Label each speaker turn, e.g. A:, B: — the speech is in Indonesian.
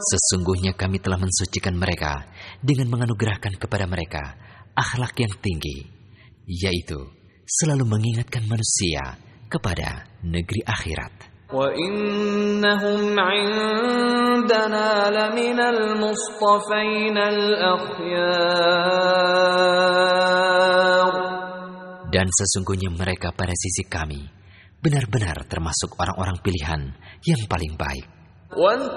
A: Sesungguhnya kami telah mensucikan mereka dengan menganugerahkan kepada mereka akhlak yang tinggi, yaitu selalu mengingatkan manusia kepada negeri akhirat.
B: وَإِنَّهُمْ عِندَنَا لَمِنَ الْمُصْطَفَيْنَ الْأَخْيَارِ.
A: Dan sesungguhnya mereka pada sisi kami benar-benar termasuk orang-orang pilihan yang paling baik.